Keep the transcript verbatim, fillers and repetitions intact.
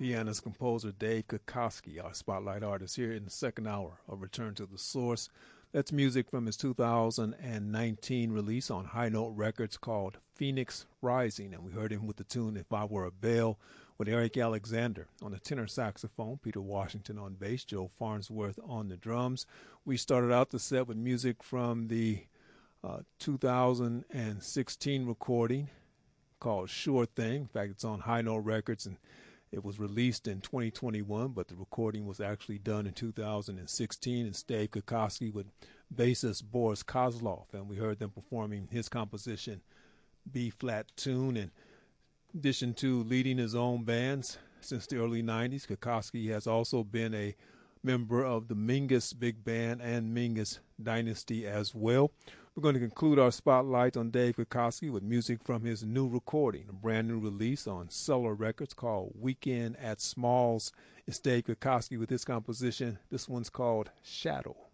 Pianist composer Dave Kikoski, our spotlight artist here in the second hour of Return to the Source. That's music from his two thousand nineteen release on High Note Records called Phoenix Rising, and we heard him with the tune If I Were a Bell with Eric Alexander on the tenor saxophone, Peter Washington on bass, Joe Farnsworth on the drums. We started out the set with music from the uh, two thousand sixteen recording called Sure Thing. In fact, it's on High Note Records, and it was released in twenty twenty-one, but the recording was actually done in two thousand sixteen. It's Dave Kikoski with bassist Boris Kozlov, and we heard them performing his composition, B-flat tune. In addition to leading his own bands since the early nineties, Kikoski has also been a member of the Mingus Big Band and Mingus Dynasty as well. We're going to conclude our spotlight on Dave Kikoski with music from his new recording, a brand new release on Cellar Records called Weekend at Smalls. It's Dave Kikoski with his composition. This one's called Shadow.